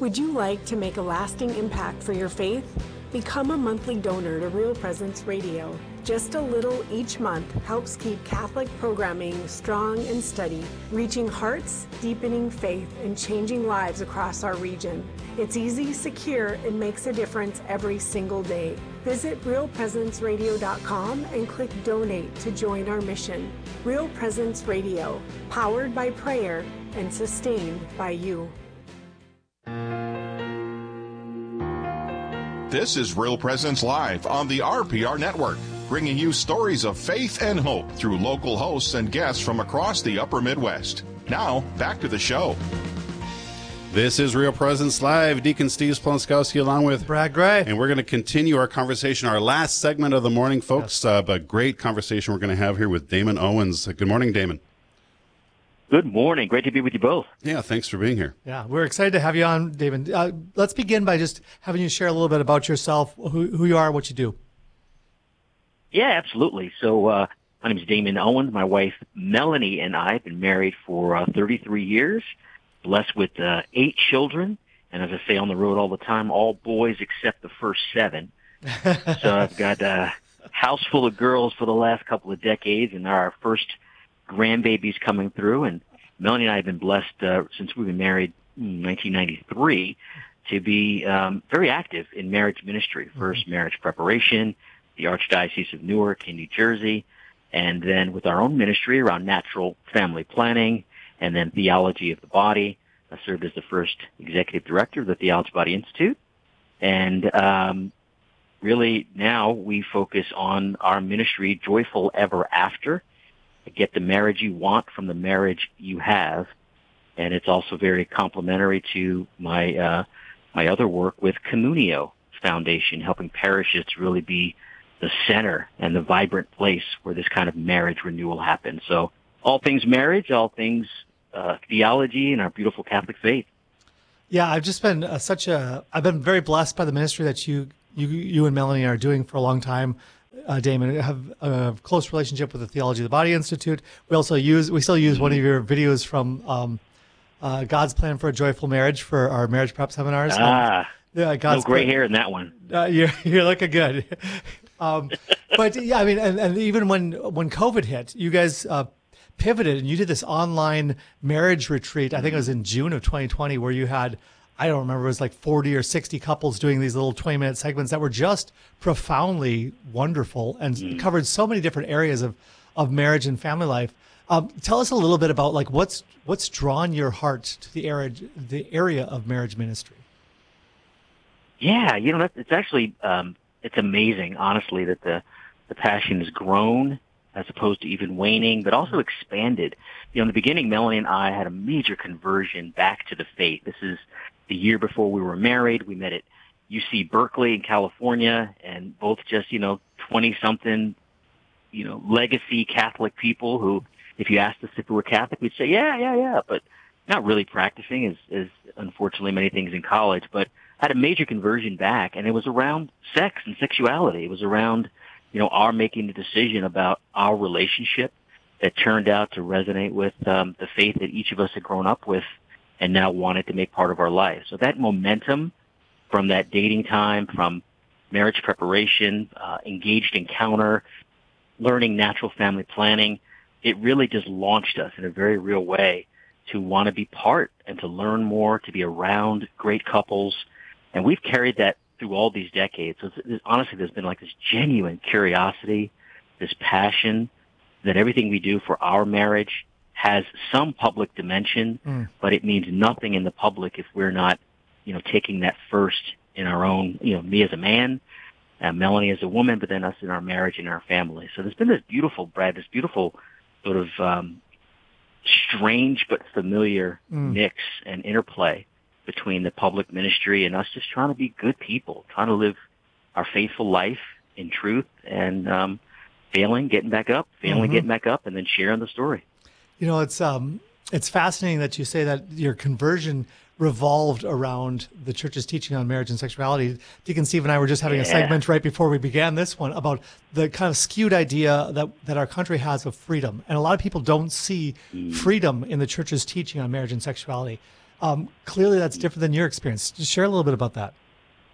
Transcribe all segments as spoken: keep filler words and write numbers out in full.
Would you like to make a lasting impact for your faith? Become a monthly donor to Real Presence Radio. Just a little each month helps keep Catholic programming strong and steady, reaching hearts, deepening faith, and changing lives across our region. It's easy, secure, and makes a difference every single day. Visit real presence radio dot com and click Donate to join our mission. Real Presence Radio, powered by prayer and sustained by you. This is Real Presence Live on the R P R Network, bringing you stories of faith and hope through local hosts and guests from across the upper Midwest. Now, back to the show. This is Real Presence Live. Deacon Steve Splonskowski along with Brad Gray. And we're going to continue our conversation, our last segment of the morning, folks. Yes. Uh, a great conversation we're going to have here with Damon Owens. Good morning, Damon. Good morning. Great to be with you both. Yeah, thanks for being here. Yeah, we're excited to have you on, David. Uh, let's begin by just having you share a little bit about yourself, who, who you are, what you do. Yeah, absolutely. So uh, my name is Damon Owens. My wife, Melanie, and I have been married for uh, thirty-three years, blessed with uh, eight children. And as I say on the road all the time, all boys except the first seven. So I've got a house full of girls for the last couple of decades, and our first grandbabies coming through. And Melanie and I have been blessed uh, since we've been married in nineteen ninety-three to be um, very active in marriage ministry. First, marriage preparation, the Archdiocese of Newark in New Jersey, and then with our own ministry around natural family planning, and then theology of the body. I served as the first executive director of the Theology Body Institute. And um, really now we focus on our ministry, Joyful Ever After. Get the marriage you want from the marriage you have. And it's also very complementary to my uh, my other work with Communio Foundation, helping parishes to really be the center and the vibrant place where this kind of marriage renewal happens. So all things marriage, all things uh, theology, and our beautiful Catholic faith. Yeah, I've just been uh, such a, I've been very blessed by the ministry that you, you, you and Melanie are doing for a long time. Uh, Damon, have a close relationship with the Theology of the Body Institute. We also use, we still use one of your videos from um, uh, God's Plan for a Joyful Marriage for our marriage prep seminars. Ah, um, yeah, God's no gray Plan. hair in that one. Uh, you're you're looking good. um, but yeah, I mean, and, and even when when COVID hit, you guys uh, pivoted and you did this online marriage retreat. I think it was in June of twenty twenty, where you had, I don't remember, it was like forty or sixty couples doing these little twenty minute segments that were just profoundly wonderful and mm. covered so many different areas of, of marriage and family life. Um, tell us a little bit about like what's what's drawn your heart to the area, the area of marriage ministry. Yeah, you know, that's, it's actually, um, it's amazing, honestly, that the, the passion has grown as opposed to even waning, but also expanded. You know, in the beginning, Melanie and I had a major conversion back to the faith. This is the year before we were married. We met at U C Berkeley in California, and both just, you know, twenty-something, you know, legacy Catholic people who, if you asked us if we were Catholic, we'd say, yeah, yeah, yeah, but not really practicing, as, as unfortunately many things in college. But I had a major conversion back, and it was around sex and sexuality. It was around, you know, our making the decision about our relationship that turned out to resonate with um, the faith that each of us had grown up with and now wanted to make part of our life. So that momentum from that dating time, from marriage preparation, uh, engaged encounter, learning natural family planning, it really just launched us in a very real way to want to be part and to learn more, to be around great couples. And we've carried that through all these decades. So it's, honestly, there's been like this genuine curiosity, this passion that everything we do for our marriage has some public dimension, mm. but it means nothing in the public if we're not, you know, taking that first in our own, you know, me as a man, uh, Melanie as a woman, but then us in our marriage and our family. So there's been this beautiful, Brad, this beautiful sort of um, strange but familiar mm. mix and interplay between the public ministry and us just trying to be good people, trying to live our faithful life in truth and um, failing, getting back up, failing, mm-hmm. getting back up, and then sharing the story. You know, it's um, it's fascinating that you say that your conversion revolved around the church's teaching on marriage and sexuality. Deacon Steve and I were just having yeah. a segment right before we began this one about the kind of skewed idea that, that our country has of freedom. And a lot of people don't see mm. freedom in the church's teaching on marriage and sexuality. Um, clearly, that's different than your experience. Just share a little bit about that.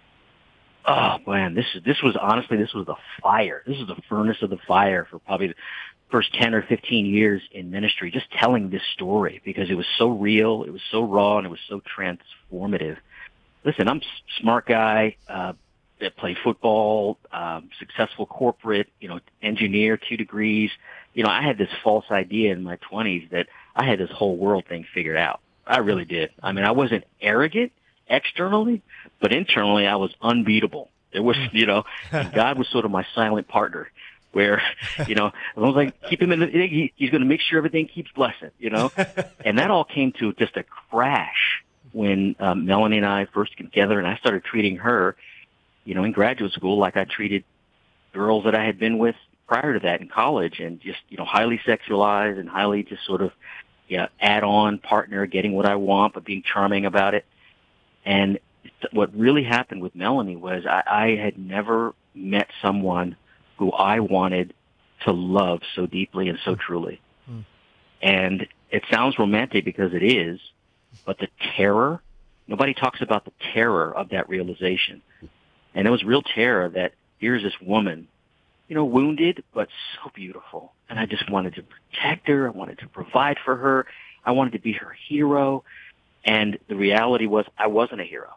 Oh man, this is this was honestly this was the fire. This is the furnace of the fire for probably the first ten or fifteen years in ministry. Just telling this story because it was so real, it was so raw, and it was so transformative. Listen, I'm a smart guy uh, that played football, um, successful corporate, you know, engineer, two degrees. You know, I had this false idea in my twenties that I had this whole world thing figured out. I really did. I mean, I wasn't arrogant externally, but internally I was unbeatable. There was, you know, God was sort of my silent partner where, you know, as long as I keep him in the, he, he's going to make sure everything keeps blessing, you know, and that all came to just a crash when um, Melanie and I first came together and I started treating her, you know, in graduate school like I treated girls that I had been with prior to that in college, and just, you know, highly sexualized and highly just sort of, yeah, add-on partner, getting what I want, but being charming about it. And what really happened with Melanie was I, I had never met someone who I wanted to love so deeply and so truly. Mm. And it sounds romantic because it is, but the terror, nobody talks about the terror of that realization. And it was real terror that here's this woman, you know, wounded, but so beautiful. And I just wanted to protect her. I wanted to provide for her. I wanted to be her hero. And the reality was I wasn't a hero.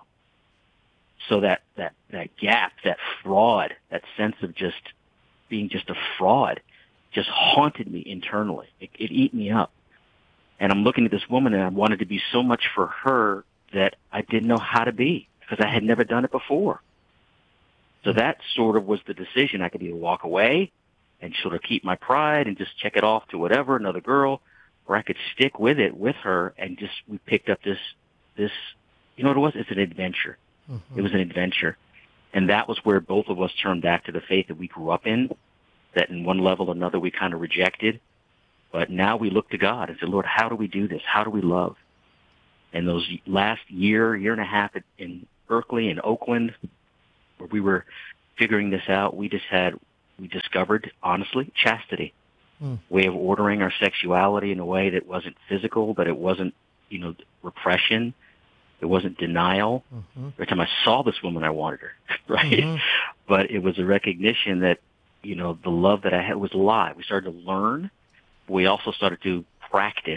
So that, that, that gap, that fraud, that sense of just being just a fraud just haunted me internally. It, it ate me up. And I'm looking at this woman and I wanted to be so much for her that I didn't know how to be because I had never done it before. So that sort of was the decision. I could either walk away and sort of keep my pride and just check it off to whatever, another girl, or I could stick with it with her and just, we picked up this, this, you know what it was? It's an adventure. Mm-hmm. It was an adventure. And that was where both of us turned back to the faith that we grew up in, that in one level or another we kind of rejected. But now we look to God and say, Lord, how do we do this? How do we love? And those last year, year and a half in Berkeley and Oakland, where we were figuring this out, we just had, we discovered, honestly, chastity. Mm. Way of ordering our sexuality in a way that wasn't physical, but it wasn't, you know, repression. It wasn't denial. Mm-hmm. Every time I saw this woman, I wanted her, right? Mm-hmm. But it was a recognition that, you know, the love that I had was alive. We started to learn. We also started to practice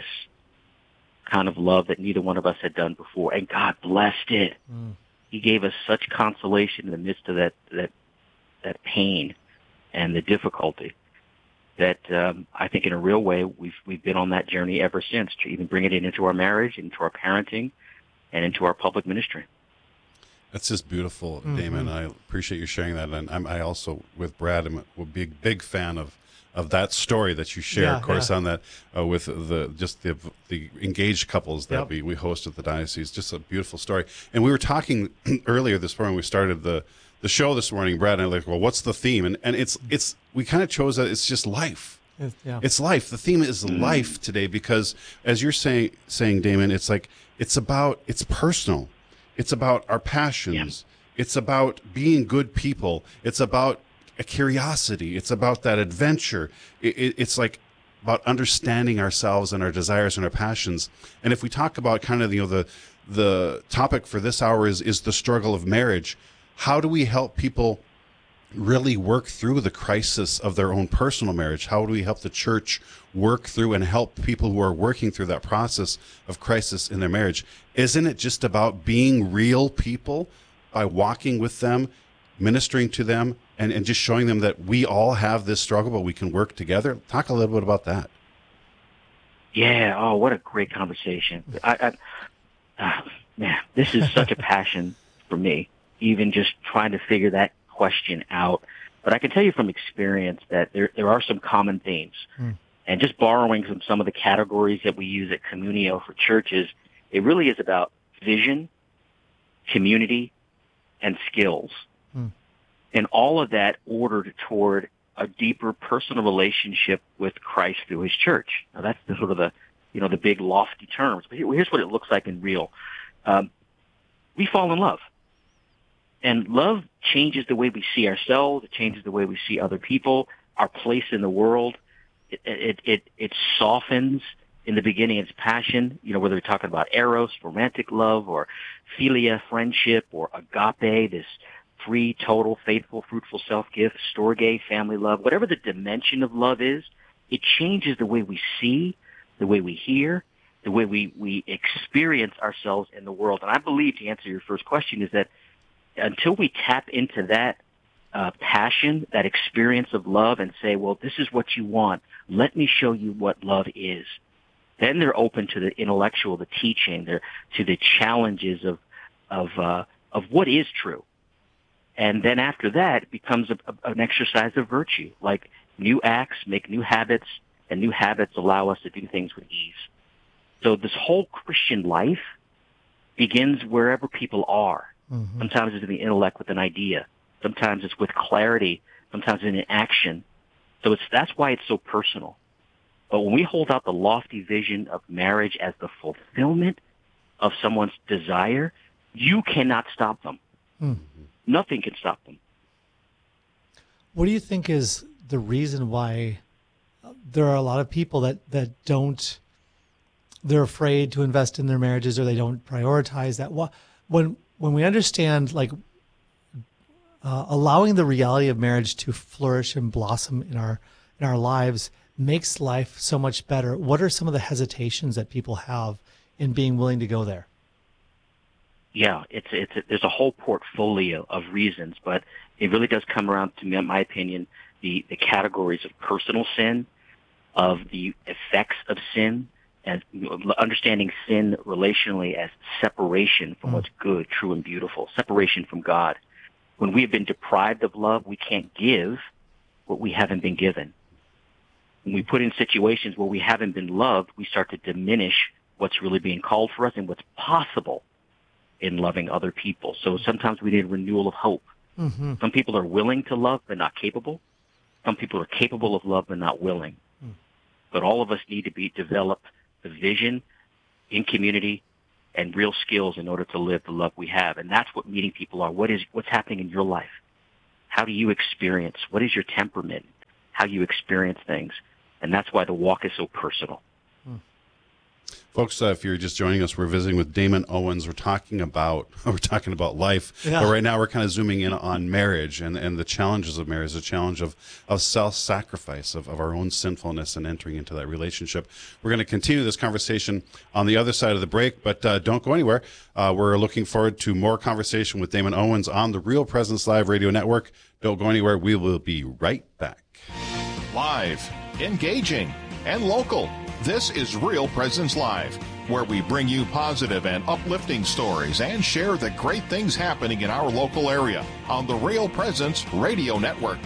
kind of love that neither one of us had done before. And God blessed it. Mm. He gave us such consolation in the midst of that, that, that pain and the difficulty that um, I think in a real way we've, we've been on that journey ever since to even bring it into our marriage, into our parenting, and into our public ministry. That's just beautiful, mm-hmm. Damon. I appreciate you sharing that. And I'm, I also, with Brad, I'm a big, big fan of, of that story that you share, yeah, of course, yeah. on that uh, with the just the the engaged couples that yep. we, we host at the diocese. Just a beautiful story. And we were talking earlier this morning, we started the, the show this morning, Brad, and I was like, well, what's the theme? And and it's it's we kind of chose that it's just life. It's, yeah. it's life. The theme is mm-hmm. life today because, as you're saying, saying, Damon, it's like, it's about, it's personal. It's about our passions. Yeah. It's about being good people. It's about a curiosity. It's about that adventure. It, it, it's like about understanding ourselves and our desires and our passions. And if we talk about kind of, you know, the, the topic for this hour is, is the struggle of marriage. How do we help people really work through the crisis of their own personal marriage? How do we help the church work through and help people who are working through that process of crisis in their marriage? Isn't it just about being real people by walking with them, ministering to them, and, and just showing them that we all have this struggle, but we can work together? Talk a little bit about that. Yeah. Oh, what a great conversation. I, I uh, man, this is such a passion for me, even just trying to figure that question out. But I can tell you from experience that there there are some common themes. Mm. And just borrowing from some of the categories that we use at Communio for churches, it really is about vision, community, and skills. Mm. And all of that ordered toward a deeper personal relationship with Christ through his church. Now that's the sort of the, you know, the big lofty terms. But here's what it looks like in real. Um, we fall in love. And love changes the way we see ourselves. It changes the way we see other people, our place in the world. It, it, it, it softens In the beginning, it's passion, you know, whether we're talking about eros, romantic love, or philia, friendship, or agape, this free, total, faithful, fruitful self-gift, storge, family love, whatever the dimension of love is, it changes the way we see, the way we hear, the way we, we experience ourselves in the world. And I believe, to answer your first question, is that until we tap into that uh, passion, that experience of love, and say, well, this is what you want, let me show you what love is, then they're open to the intellectual, the teaching, they're, to the challenges of of uh, of what is true. And then after that, it becomes a, a, an exercise of virtue, like new acts make new habits, and new habits allow us to do things with ease. So this whole Christian life begins wherever people are. Mm-hmm. Sometimes it's in the intellect with an idea. Sometimes it's with clarity. Sometimes it's in action. So it's that's why it's so personal. But when we hold out the lofty vision of marriage as the fulfillment of someone's desire, you cannot stop them. Mm-hmm. Nothing can stop them. What do you think is the reason why there are a lot of people that, that don't, they're afraid to invest in their marriages, or they don't prioritize that? When when we understand, like, uh, allowing the reality of marriage to flourish and blossom in our in our lives makes life so much better. What are some of the hesitations that people have in being willing to go there? Yeah, it's it's there's a whole portfolio of reasons, but it really does come around to me, in my opinion, the the categories of personal sin, of the effects of sin, and understanding sin relationally as separation from mm. what's good, true, and beautiful, separation from God. When we have been deprived of love, we can't give what we haven't been given. When we put in situations where we haven't been loved, we start to diminish what's really being called for us and what's possible in loving other people. So sometimes we need a renewal of hope. Mm-hmm. Some people are willing to love but not capable. Some people are capable of love but not willing. Mm. But all of us need to be develop the vision in community and real skills in order to live the love we have. And that's what meeting people are. What is what's happening in your life? How do you experience? What is your temperament? How you experience things? And that's why the walk is so personal. Hmm. Folks, uh, if you're just joining us, we're visiting with Damon Owens. We're talking about we're talking about life, yeah. But right now we're kind of zooming in on marriage and, and the challenges of marriage, the challenge of, of self-sacrifice, of, of our own sinfulness and entering into that relationship. We're going to continue this conversation on the other side of the break, but uh, don't go anywhere. Uh, we're looking forward to more conversation with Damon Owens on the Real Presence Live Radio Network. Don't go anywhere. We will be right back. Live, engaging, and local. This is Real Presence Live, where we bring you positive and uplifting stories and share the great things happening in our local area on the Real Presence Radio Network.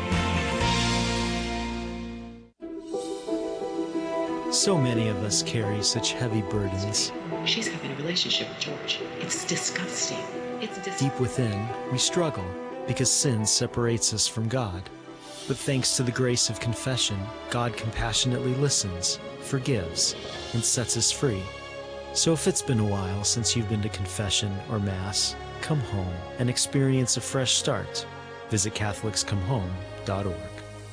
So many of us carry such heavy burdens. She's having a relationship with George. It's disgusting. It's dis- Deep within, we struggle because sin separates us from God. But thanks to the grace of confession, God compassionately listens, forgives, and sets us free. So if it's been a while since you've been to confession or Mass, come home and experience a fresh start. Visit Catholics Come Home dot org.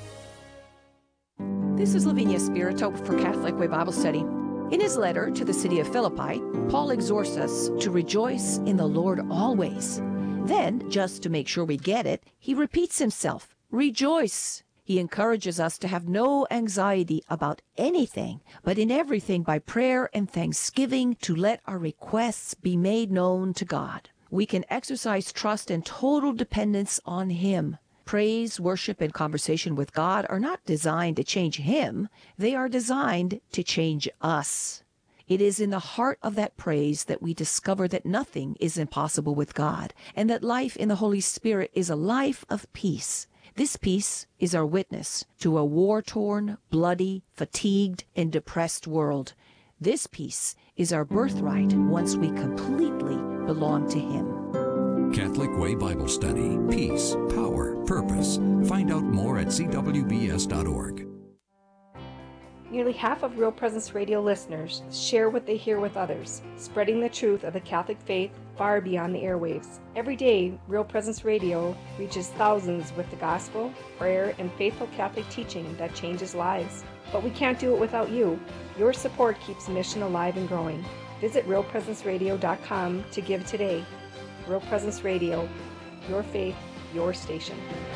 This is Lavinia Spirito for Catholic Way Bible Study. In his letter to the city of Philippi, Paul exhorts us to rejoice in the Lord always. Then, just to make sure we get it, he repeats himself. Rejoice. He encourages us to have no anxiety about anything, but in everything by prayer and thanksgiving to let our requests be made known to God. We can exercise trust and total dependence on Him. Praise, worship, and conversation with God are not designed to change Him. They are designed to change us. It is in the heart of that praise that we discover that nothing is impossible with God, and that life in the Holy Spirit is a life of peace. This peace is our witness to a war-torn, bloody, fatigued, and depressed world. This peace is our birthright once we completely belong to Him. Catholic Way Bible Study. Peace, power, purpose. Find out more at c w b s dot org. Nearly half of Real Presence Radio listeners share what they hear with others, spreading the truth of the Catholic faith far beyond the airwaves. Every day, Real Presence Radio reaches thousands with the gospel, prayer, and faithful Catholic teaching that changes lives. But we can't do it without you. Your support keeps the mission alive and growing. Visit real presence radio dot com to give today. Real Presence Radio, your faith, your station.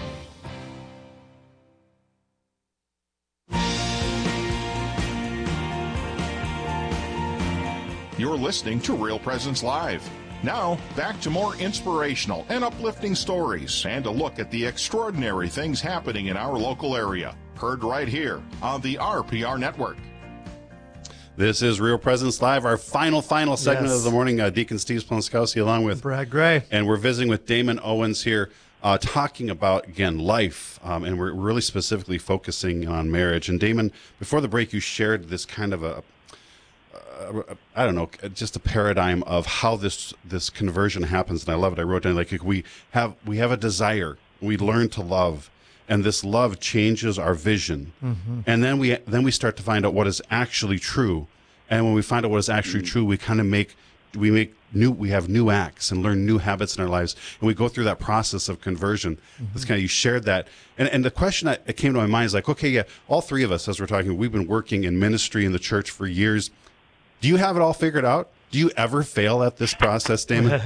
You're listening to Real Presence Live. Now, back to more inspirational and uplifting stories and a look at the extraordinary things happening in our local area. Heard right here on the R P R Network. This is Real Presence Live, our final, final segment Yes. of the morning. Uh, Deacon Steve Splonskowski along with Brad Gray. And we're visiting with Damon Owens here, uh, talking about, again, life. Um, and we're really specifically focusing on marriage. And Damon, before the break, you shared this kind of a, uh, I don't know, just a paradigm of how this this conversion happens. And I love it. I wrote down, like, we have we have a desire. We learn to love. And this love changes our vision, mm-hmm. and then we then we start to find out what is actually true. And when we find out what is actually mm-hmm. true, we kind of make we make new we have new acts and learn new habits in our lives, and we go through that process of conversion. Mm-hmm. That's kind of you shared that, and and the question that came to my mind is like, okay, yeah, all three of us as we're talking, we've been working in ministry in the church for years. Do you have it all figured out? Do you ever fail at this process, Damon?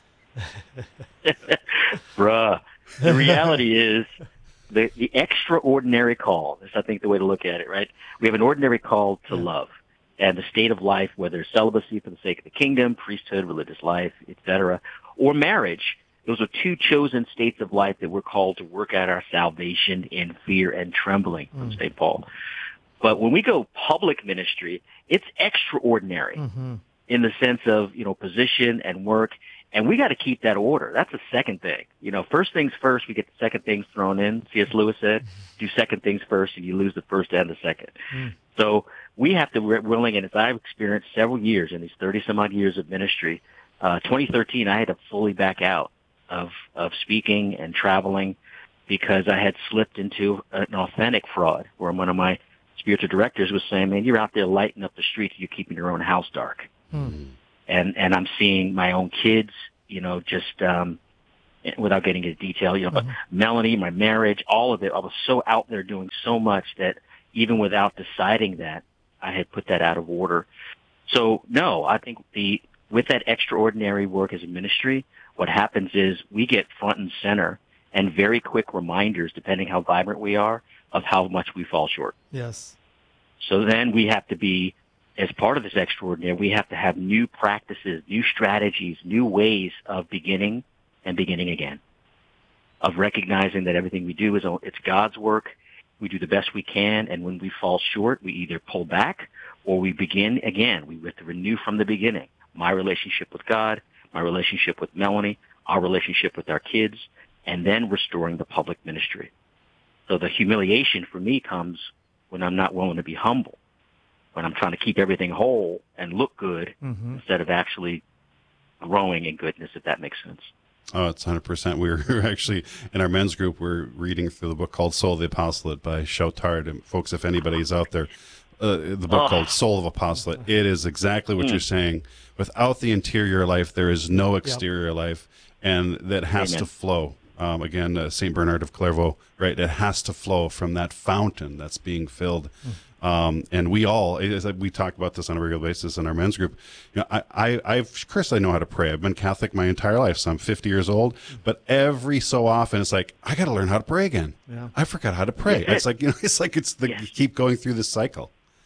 Bruh, the reality is. The, the extraordinary call is, I think, the way to look at it, right? We have an ordinary call to yeah. love and the state of life, whether celibacy for the sake of the kingdom, priesthood, religious life, et cetera, or marriage. Those are two chosen states of life that we're called to work out our salvation in fear and trembling from mm. Saint Paul. But when we go public ministry, it's extraordinary mm-hmm. in the sense of, you know, position and work. And we got to keep that order. That's the second thing. You know, first things first, we get the second things thrown in. C S Lewis said, do second things first and you lose the first and the second. Mm. So we have to be willing, and as I've experienced several years in these thirty some odd years of ministry, uh, twenty thirteen, I had to fully back out of, of speaking and traveling because I had slipped into an authentic fraud where one of my spiritual directors was saying, man, you're out there lighting up the streets, you're keeping your own house dark. Mm. And, and I'm seeing my own kids, you know, just, um, without getting into detail, you know, mm-hmm. but Melanie, my marriage, all of it, I was so out there doing so much that even without deciding that, I had put that out of order. So no, I think the, with that extraordinary work as a ministry, what happens is we get front and center and very quick reminders, depending how vibrant we are, of how much we fall short. Yes. So then we have to be, as part of this extraordinary, we have to have new practices, new strategies, new ways of beginning and beginning again, of recognizing that everything we do is it's God's work. We do the best we can, and when we fall short, we either pull back or we begin again. We have to renew from the beginning. My relationship with God, my relationship with Melanie, our relationship with our kids, and then restoring the public ministry. So the humiliation for me comes when I'm not willing to be humble, when I'm trying to keep everything whole and look good mm-hmm. instead of actually growing in goodness, if that makes sense. Oh, it's one hundred percent. We were actually, in our men's group, we're reading through the book called Soul of the Apostolate by Chautard. And folks, if anybody's out there, uh, the book oh. called Soul of Apostolate, it is exactly what mm. you're saying. Without the interior life, there is no exterior yep. life, and that has Amen. to flow. Um, again, uh, Saint Bernard of Clairvaux, right? It has to flow from that fountain that's being filled. Mm. Um, and we all, as we talk about this on a regular basis in our men's group, you know, I, I, I've, Chris, I know how to pray. I've been Catholic my entire life, so I'm fifty years old. But every so often, it's like I got to learn how to pray again. Yeah. I forgot how to pray. It's like you know, it's like it's the yes. you keep going through this cycle.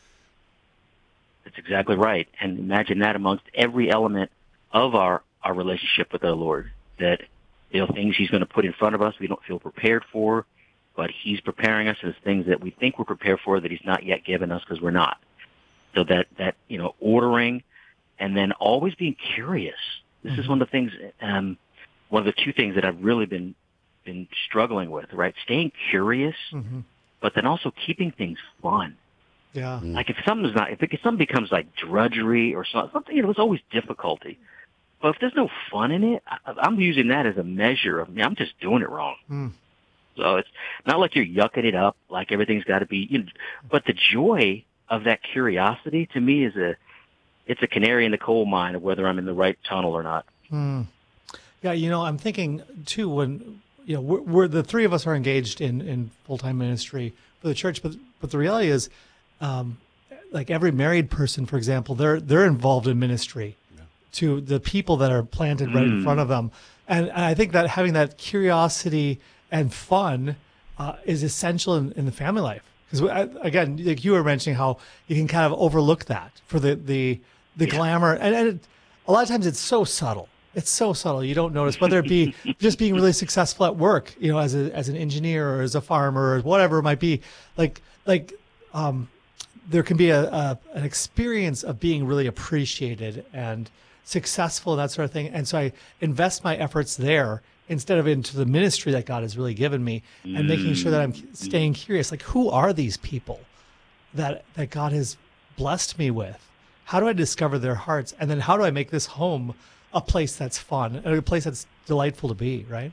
That's exactly right. And imagine that amongst every element of our our relationship with our Lord, that you know things He's going to put in front of us we don't feel prepared for. But He's preparing us as things that we think we're prepared for that He's not yet given us because we're not. So that, that, you know, ordering and then always being curious. This mm-hmm. is one of the things, um, one of the two things that I've really been, been struggling with, right? Staying curious, mm-hmm. but then also keeping things fun. Yeah. Like if something's not, if, it, if something becomes like drudgery or something, you know, there's always difficulty. But if there's no fun in it, I, I'm using that as a measure of, I mean, I'm just doing it wrong. Mm. So it's not like you're yucking it up, like everything's got to be, you know, but the joy of that curiosity to me is a, it's a canary in the coal mine of whether I'm in the right tunnel or not. Mm. Yeah. You know, I'm thinking too, when, you know, we're, we're the three of us are engaged in, in full-time ministry for the church, but, but the reality is um, like every married person, for example, they're they're involved in ministry yeah. to the people that are planted right mm. in front of them. And, and I think that having that curiosity and fun uh, is essential in, in the family life. Because again, like you were mentioning how you can kind of overlook that for the the, the yeah. glamour. And, and it, a lot of times it's so subtle. It's so subtle. You don't notice, whether it be just being really successful at work, you know, as a as an engineer or as a farmer or whatever it might be. Like like um, there can be a, a an experience of being really appreciated and successful and that sort of thing. And so I invest my efforts there instead of into the ministry that God has really given me, and making sure that I'm staying curious. Like, who are these people that that God has blessed me with? How do I discover their hearts? And then how do I make this home a place that's fun, a place that's delightful to be, right?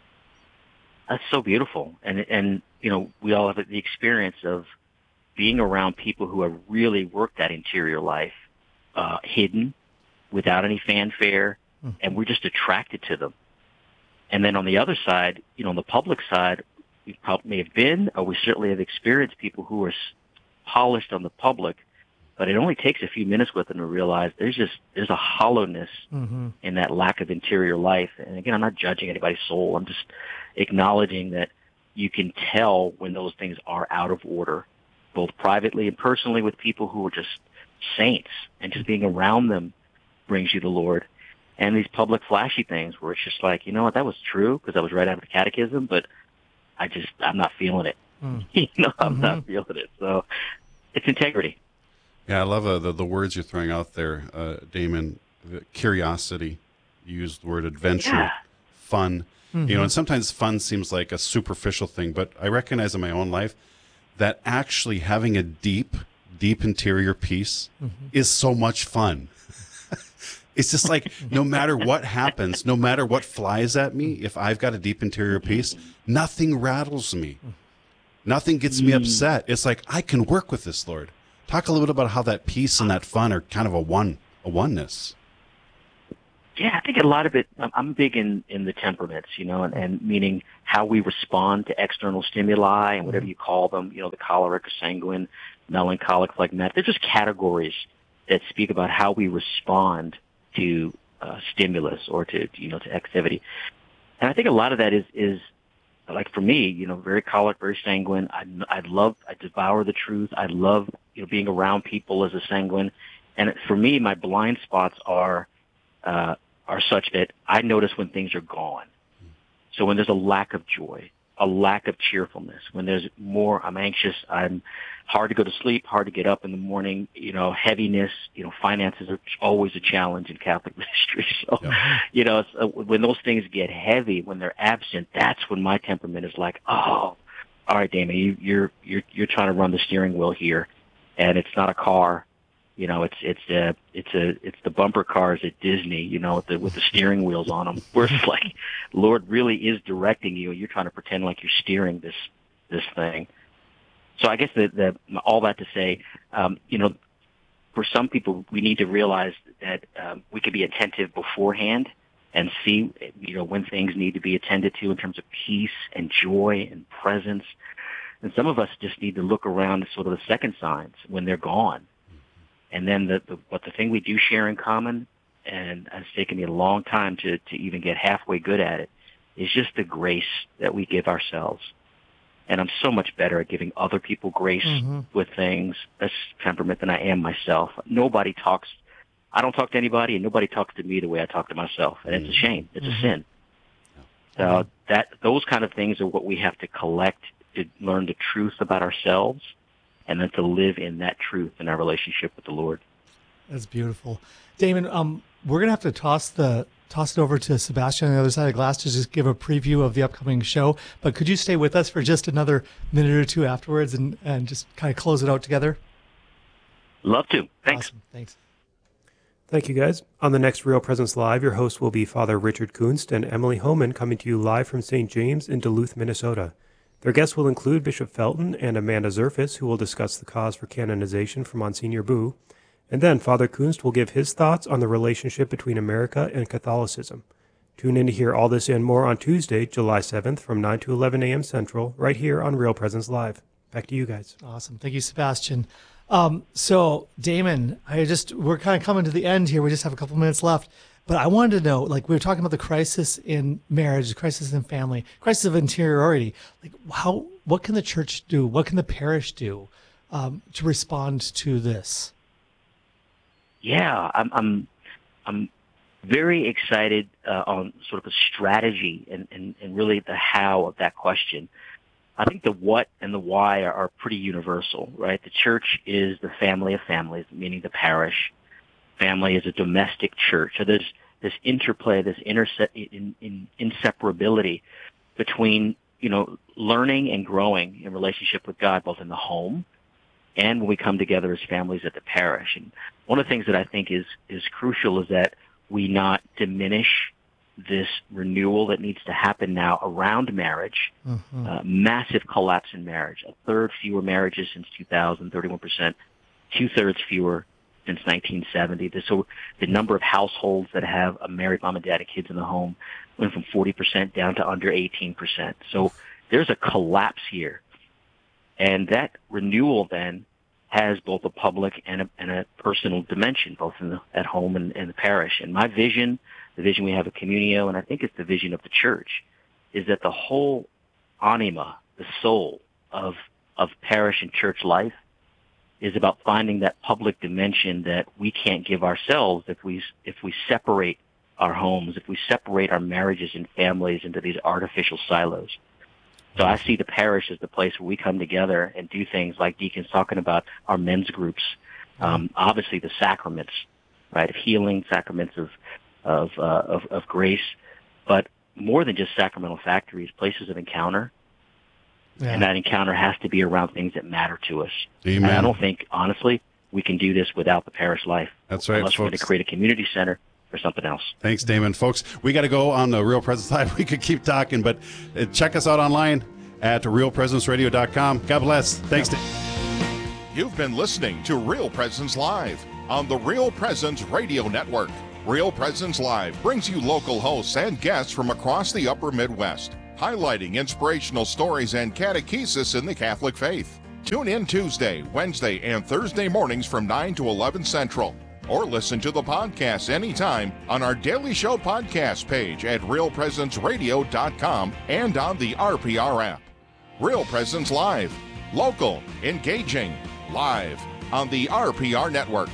That's so beautiful. And, and you know, we all have the experience of being around people who have really worked that interior life, uh, hidden, without any fanfare, mm-hmm. and we're just attracted to them. And then on the other side, you know, on the public side, we probably may have been, or we certainly have experienced people who are polished on the public, but it only takes a few minutes with them to realize there's just, there's a hollowness mm-hmm. in that lack of interior life. And again, I'm not judging anybody's soul. I'm just acknowledging that you can tell when those things are out of order, both privately and personally, with people who are just saints, and just being around them brings you the Lord. And these public flashy things where it's just like, you know what, that was true because I was right out of the catechism, but I just, I'm not feeling it. Mm. you know, I'm mm-hmm. not feeling it. So it's integrity. Yeah, I love uh, the, the words you're throwing out there, uh, Damon. The curiosity, you used the word adventure, yeah. fun. Mm-hmm. You know, and sometimes fun seems like a superficial thing, but I recognize in my own life that actually having a deep, deep interior peace mm-hmm. is so much fun. It's just like, no matter what happens, no matter what flies at me, if I've got a deep interior peace, nothing rattles me. Nothing gets me upset. It's like, I can work with this, Lord. Talk a little bit about how that peace and that fun are kind of a one, a oneness. Yeah, I think a lot of it, I'm big in, in the temperaments, you know, and, and meaning how we respond to external stimuli and whatever you call them, you know, the choleric or sanguine, melancholic, like that. They're just categories that speak about how we respond to uh, stimulus or to, you know, to activity. And I think a lot of that is, is like for me, you know, very choleric, very sanguine. I, I love, I devour the truth. I love, you know, being around people as a sanguine. And for me, my blind spots are, uh, are such that I notice when things are gone. So when there's a lack of joy, a lack of cheerfulness, when there's more, I'm anxious, I'm hard to go to sleep, hard to get up in the morning, you know, heaviness, you know, finances are always a challenge in Catholic ministry. So, yeah. you know, so when those things get heavy, when they're absent, that's when my temperament is like, oh, all right, Damon, you, you're, you're, you're trying to run the steering wheel here, and it's not a car. You know, it's, it's, a, it's a, it's the bumper cars at Disney, you know, with the, with the steering wheels on them, where it's like, Lord really is directing you, and you're trying to pretend like you're steering this, this thing. So I guess the, the, all that to say, um, you know, for some people, we need to realize that, um, we could be attentive beforehand and see, you know, when things need to be attended to in terms of peace and joy and presence. And some of us just need to look around at sort of the second signs when they're gone. And then the, the what the thing we do share in common, and it's taken me a long time to, to even get halfway good at it, is just the grace that we give ourselves. And I'm so much better at giving other people grace mm-hmm. with things, that's temperament, than I am myself. Nobody talks, I don't talk to anybody, and nobody talks to me the way I talk to myself. And it's a shame. It's mm-hmm. a sin. So mm-hmm. that those kind of things are what we have to collect to learn the truth about ourselves, and then to live in that truth in our relationship with the Lord. That's beautiful. Damon, um, we're going to have to toss the toss it over to Sebastian on the other side of the glass to just give a preview of the upcoming show. But could you stay with us for just another minute or two afterwards and, and just kind of close it out together? Love to. Thanks. Awesome. Thanks. Thank you, guys. On the next Real Presence Live, your host will be Father Richard Kunst and Emily Homan, coming to you live from Saint James in Duluth, Minnesota. Their guests will include Bishop Felton and Amanda Zerfis, who will discuss the cause for canonization for Monsignor Boo. And then Father Kunst will give his thoughts on the relationship between America and Catholicism. Tune in to hear all this and more on Tuesday, July seventh from nine to eleven a.m. Central, right here on Real Presence Live. Back to you guys. Awesome. Thank you, Sebastian. Um, so, Damon, I just we're kind of coming to the end here. We just have a couple minutes left. But I wanted to know, like we were talking about the crisis in marriage, crisis in family, crisis of interiority. Like, how? What can the church do? What can the parish do um, to respond to this? Yeah, I'm I'm I'm very excited uh, on sort of a strategy and, and, and really the how of that question. I think the what and the why are, are pretty universal, right? The church is the family of families, meaning the parish. Family is a domestic church. So there's this interplay, this interse- in, in, inseparability between, you know, learning and growing in relationship with God, both in the home and when we come together as families at the parish. And one of the things that I think is, is crucial is that we not diminish this renewal that needs to happen now around marriage. Mm-hmm. Uh, massive collapse in marriage. A third fewer marriages since two thousand, thirty-one percent. Two-thirds fewer since nineteen seventy. So the number of households that have a married mom and dad and kids in the home went from forty percent down to under eighteen percent. So there's a collapse here. And that renewal then has both a public and a, and a personal dimension, both in the, at home and in the parish. And my vision, the vision we have at Communio, and I think it's the vision of the church, is that the whole anima, the soul of of parish and church life is about finding that public dimension that we can't give ourselves if we if we separate our homes, if we separate our marriages and families into these artificial silos. So I see the parish as the place where we come together and do things like Deacon's talking about our men's groups, um, obviously the sacraments, right, of healing, sacraments of of, uh, of of grace, but more than just sacramental factories, places of encounter. Yeah. And that encounter has to be around things that matter to us. Amen. And I don't think, honestly, we can do this without the parish life. That's right, unless folks. we're going to create a community center or something else. Thanks, Damon. Folks, we got to go on the Real Presence Live. We could keep talking, but uh, check us out online at real presence radio dot com. God bless. Thanks, Damon. You've been listening to Real Presence Live on the Real Presence Radio Network. Real Presence Live brings you local hosts and guests from across the upper Midwest, highlighting inspirational stories and catechesis in the Catholic faith. Tune in Tuesday, Wednesday, and Thursday mornings from nine to eleven Central. Or listen to the podcast anytime on our Daily Show podcast page at real presence radio dot com and on the R P R app. Real Presence Live. Local, engaging, live on the R P R Network.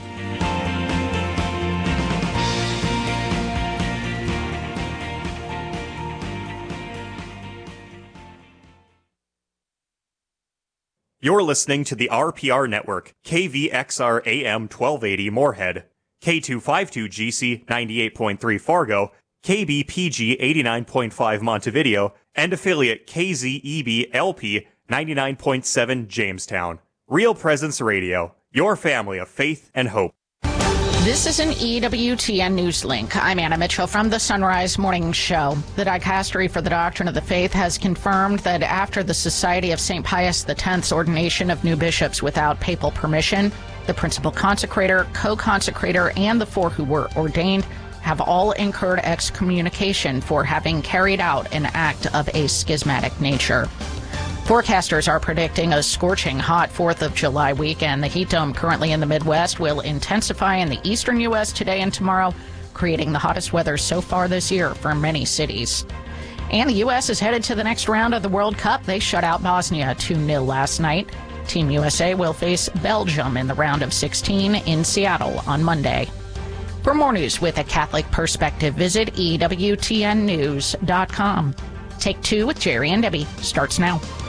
You're listening to the R P R Network, K V X R A M twelve eighty Moorhead, K two fifty-two G C ninety-eight point three Fargo, K B P G eighty-nine point five Montevideo, and affiliate K Z E B L P ninety-nine point seven Jamestown. Real Presence Radio, your family of faith and hope. This is an E W T N News Link. I'm Anna Mitchell from the Sunrise Morning Show. The Dicastery for the Doctrine of the Faith has confirmed that after the Society of Saint Pius the tenth's ordination of new bishops without papal permission, the principal consecrator, co-consecrator, and the four who were ordained have all incurred excommunication for having carried out an act of a schismatic nature. Forecasters are predicting a scorching hot fourth of July weekend. The heat dome currently in the Midwest will intensify in the eastern U S today and tomorrow, creating the hottest weather so far this year for many cities. And the U S is headed to the next round of the World Cup. They shut out Bosnia two nil last night. Team U S A will face Belgium in the round of sixteen in Seattle on Monday. For more news with a Catholic perspective, visit E W T N news dot com. Take Two with Jerry and Debbie starts now.